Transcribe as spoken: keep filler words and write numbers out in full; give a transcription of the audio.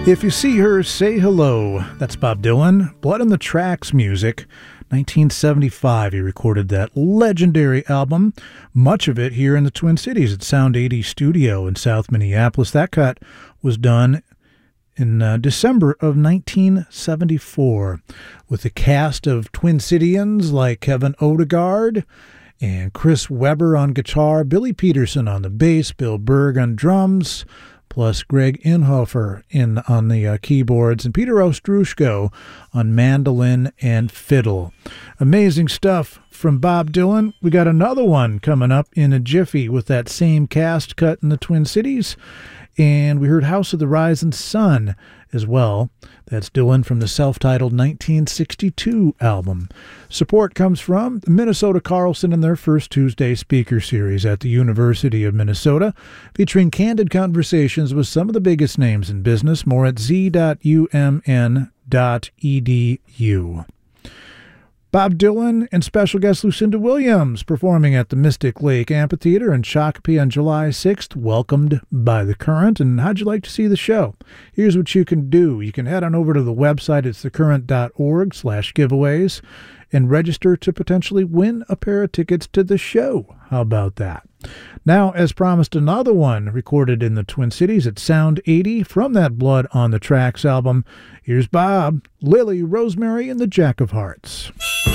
If you see her, say hello. That's Bob Dylan. Blood on the Tracks music. nineteen seventy-five, he recorded that legendary album. Much of it here in the Twin Cities at Sound eighty Studio in South Minneapolis. That cut was done in uh, December of nineteen seventy-four with a cast of Twin Cityans like Kevin Odegaard and Chris Webber on guitar, Billy Peterson on the bass, Bill Berg on drums, plus Greg Inhofer in on the uh, keyboards, and Peter Ostrushko on mandolin and fiddle. Amazing stuff from Bob Dylan. We got another one coming up in a jiffy with that same cast cut in the Twin Cities. And we heard House of the Rising Sun as well. That's Dylan from the self-titled nineteen sixty-two album. Support comes from Minnesota Carlson and their first Tuesday speaker series at the University of Minnesota, featuring candid conversations with some of the biggest names in business. More at z dot u m n dot e d u. Bob Dylan and special guest Lucinda Williams performing at the Mystic Lake Amphitheater in Shakopee on July sixth, welcomed by the Current. And how'd you like to see the show? Here's what you can do. You can head on over to the website. It's the current dot org slash giveaways and register to potentially win a pair of tickets to the show. How about that? Now, as promised, another one recorded in the Twin Cities at Sound eighty from that Blood on the Tracks album. Here's Bob, Lily, Rosemary, and the Jack of Hearts.